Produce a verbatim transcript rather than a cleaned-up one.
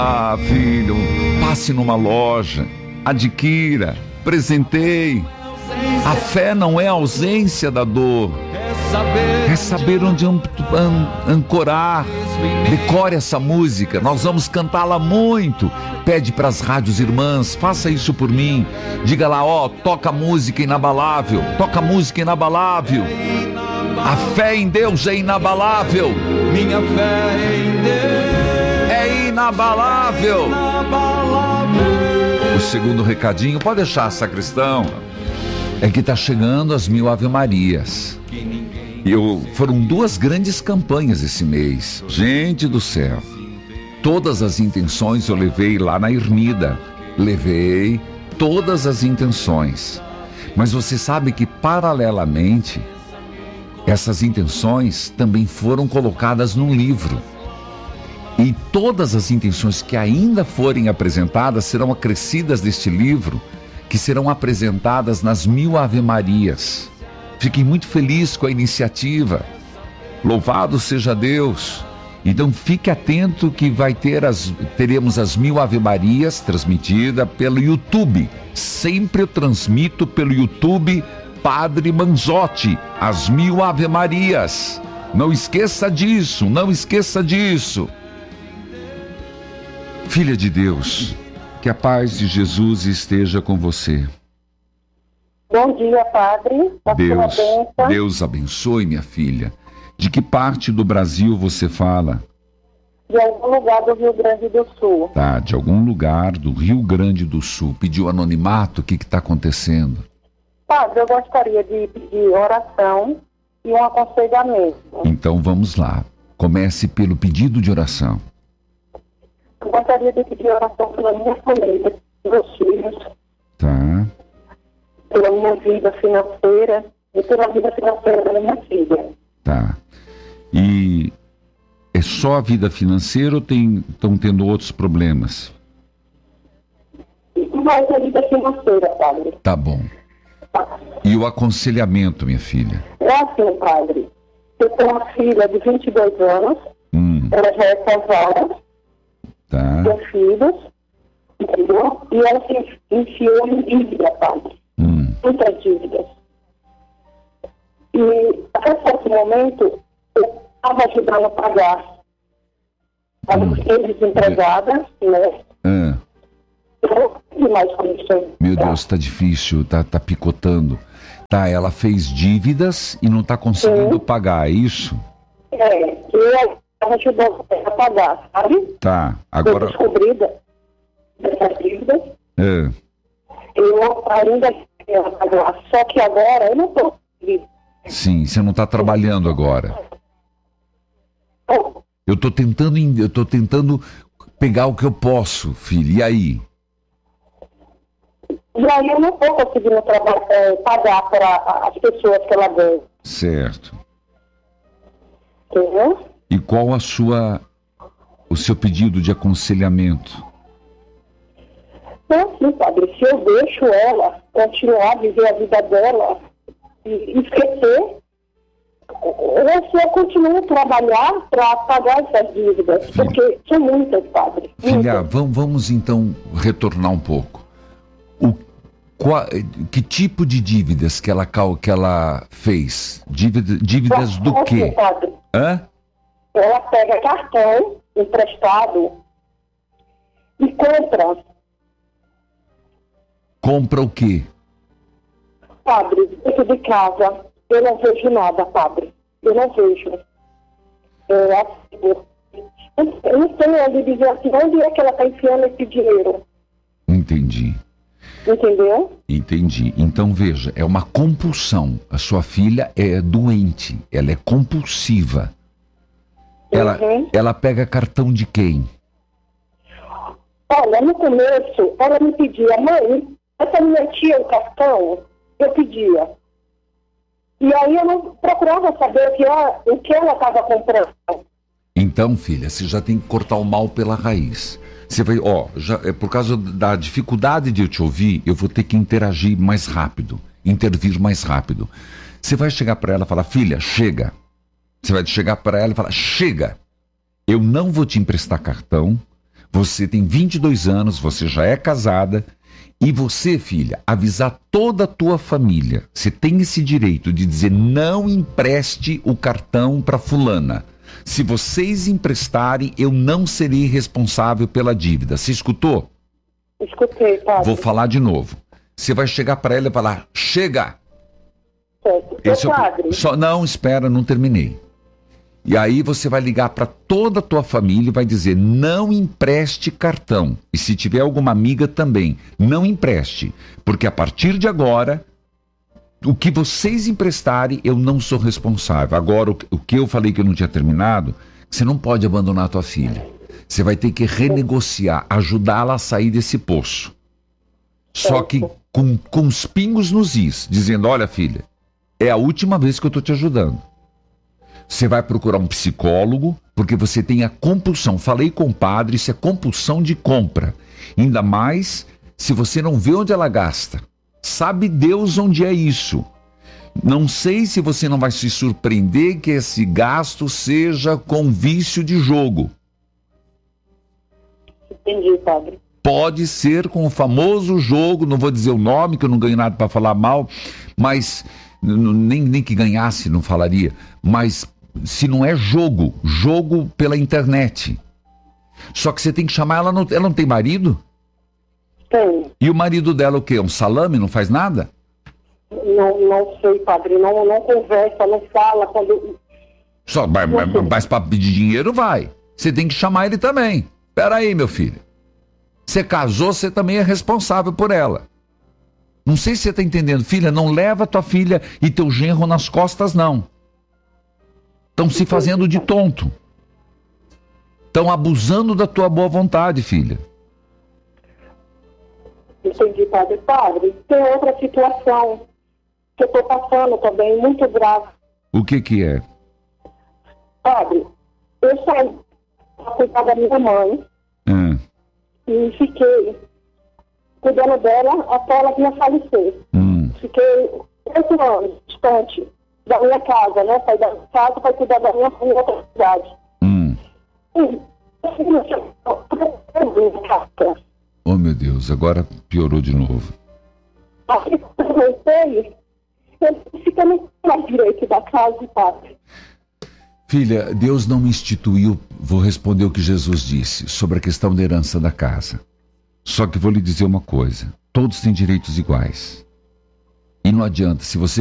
Ah, filho, passe numa loja, adquira, presenteie. A fé não é a ausência da dor, é saber onde an- an- ancorar. Decore essa música, nós vamos cantá-la muito. Pede para as rádios irmãs, faça isso por mim. Diga lá, ó, toca música inabalável, toca música inabalável. A fé em Deus é inabalável. Minha fé em Deus É inabalável. inabalável. O segundo recadinho, pode deixar, sacristão, é que está chegando as mil Ave-Marias. Eu, foram duas grandes campanhas esse mês. Gente do céu. Todas as intenções eu levei lá na Ermida. Levei todas as intenções. Mas você sabe que, paralelamente, essas intenções também foram colocadas num livro. E todas as intenções que ainda forem apresentadas serão acrescidas deste livro, que serão apresentadas nas mil Ave-Marias. Fiquei muito feliz com a iniciativa. Louvado seja Deus. Então fique atento que vai ter as, teremos as mil Ave-Marias transmitida pelo YouTube. Sempre eu transmito pelo YouTube Padre Manzotti, as mil Ave-Marias. Não esqueça disso, não esqueça disso. Filha de Deus, que a paz de Jesus esteja com você. Bom dia, padre. A Deus, sua bênção. Deus abençoe, minha filha. De que parte do Brasil você fala? De algum lugar do Rio Grande do Sul. Tá, de algum lugar do Rio Grande do Sul. Pediu anonimato, o que está acontecendo? Padre, eu gostaria de pedir oração e um aconselhamento. Então vamos lá. Comece pelo pedido de oração. Eu gostaria de pedir oração pela minha família, pelos meus filhos, Tá, pela minha vida financeira e pela vida financeira da minha filha. tá. E é só a vida financeira ou estão tendo outros problemas? E mais a vida financeira, padre. Tá bom. E o aconselhamento, minha filha? É assim, padre. Eu tenho uma filha de vinte e dois anos, Hum, ela já é casada, tá. tem filhos, entendeu? E ela se enfiou em dívida, padre. Hum, Muitas dívidas. E até certo momento eu estava ajudando a pagar. Estava Hum. hum. desempregada, né? ah, Eu não tinha mais condições. meu Deus, tá difícil, tá, tá picotando. Tá, ela fez dívidas e não tá conseguindo Sim. pagar, é isso? É, e eu estava ajudando a pagar, sabe? Tá, Eu agora... descobri da- dessas dívidas. ah, Eu ainda quero pagar, só que agora eu não estou conseguindo. sim, você não tá trabalhando agora. Então, Eu tô tentando, em- eu tô tentando pegar o que eu posso, filho, e aí? e aí eu não estou conseguindo traba- eh, pagar para as pessoas que ela ganha, Certo. entendeu? E qual a sua, o seu pedido de aconselhamento? Então, assim, padre, se eu deixo ela continuar a viver a vida dela e esquecer, ou se eu continuo a trabalhar para pagar essas dívidas, Filha. porque são muitas, padre. Filha, muitas. vamos, vamos então retornar um pouco. O, qua- que tipo de dívidas que ela, cal- que ela fez? Dívida, dívidas do Assim, quê? padre, Hã? ela pega cartão emprestado e compra, Compra o quê? padre, dentro de casa. Eu não vejo nada, padre. Eu não vejo. É, assim, eu não sei onde dizer assim, onde é que ela está enfiando esse dinheiro. Entendi. Entendeu? Entendi. Então veja, é uma compulsão. A sua filha é doente, ela é compulsiva. Ela, Uhum. ela pega cartão de quem? Olha, no começo, ela me pedia, mãe, essa minha tia, o cartão, eu pedia. E aí eu não procurava saber o que ela o que ela estava comprando. Então, filha, você já tem que cortar o mal pela raiz. Você vai, ó, já, é por causa da dificuldade de eu te ouvir, eu vou ter que interagir mais rápido, intervir mais rápido. Você vai chegar para ela e falar, filha, chega. Você vai chegar para ela e falar, chega. Eu não vou te emprestar cartão, Você tem vinte e dois anos, você já é casada, e você, filha, avisar toda a tua família. Você tem esse direito de dizer: não empreste o cartão para fulana. Se vocês emprestarem, eu não serei responsável pela dívida. Você escutou? Escutei, padre. Vou falar de novo. Você vai chegar para ela e falar: chega! Certo. Esse é o... padre. Só... Não, espera, não terminei. E aí você vai ligar para toda a tua família e vai dizer: não empreste cartão. E se tiver alguma amiga também, não empreste. Porque a partir de agora, o que vocês emprestarem, eu não sou responsável. Agora, o, o que eu falei que eu não tinha terminado, você não pode abandonar a tua filha. Você vai ter que renegociar, ajudá-la a sair desse poço. Só que com, com os pingos nos is, dizendo: olha, filha, é a última vez que eu estou te ajudando. Você vai procurar um psicólogo, porque você tem a compulsão. Falei com o padre, isso é compulsão de compra. Ainda mais se você não vê onde ela gasta. Sabe Deus onde é isso. Não sei se você não vai se surpreender que esse gasto seja com vício de jogo. Entendi, padre. Pode ser com o famoso jogo, não vou dizer o nome, que eu não ganho nada para falar mal, mas nem, nem que ganhasse não falaria, mas se não é jogo, jogo pela internet. Só que você tem que chamar ela, não, ela não tem marido? Tem. E o marido dela o quê? Um salame? Não faz nada? Não, não sei, padre, não, não conversa, não fala quando... Só, mas, mas para pedir dinheiro vai. Você tem que chamar ele também. Pera aí, meu filho. Você casou, você também é responsável por ela. Não sei se você está entendendo. Filha, não leva tua filha e teu genro nas costas, não. Estão se fazendo de tonto. Estão abusando da tua boa vontade, filha. Entendi, padre. Padre, tem outra situação que eu estou passando também, muito grave. O que que é? Padre, eu saí para cuidar da minha mãe Hum. e fiquei cuidando dela até ela vir a falecer. Hum. Fiquei oito anos distante da minha casa, né? Saí da minha casa para cuidar da minha mãe em outra cidade. Hum. E Oh, meu Deus, agora piorou de novo. Aí eu voltei, eu fiquei no mais direito da casa, padre. Filha, Deus não me instituiu, vou responder o que Jesus disse sobre a questão da herança da casa. Só que vou lhe dizer uma coisa: todos têm direitos iguais. E não adianta, se você